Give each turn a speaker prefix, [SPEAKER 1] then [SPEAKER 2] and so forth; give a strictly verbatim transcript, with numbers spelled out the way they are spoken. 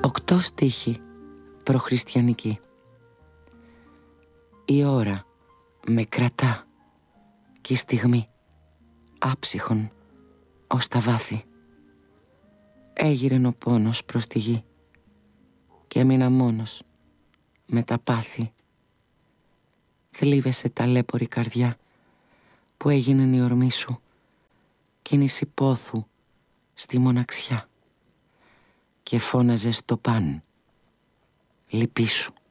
[SPEAKER 1] Οκτώ στίχοι προχριστιανικοί. Η ώρα με κρατά κι η στιγμή άψυχον ως τα βάθη. Έγειρεν ο πόνος προς τη γη και έμεινα μόνος με τα πάθη. Θλίβεσαι ταλέπορη καρδιά που έγινεν η ορμή σου κίνηση πόθου στη μοναξιά και φώναζες το παν λυπήσου.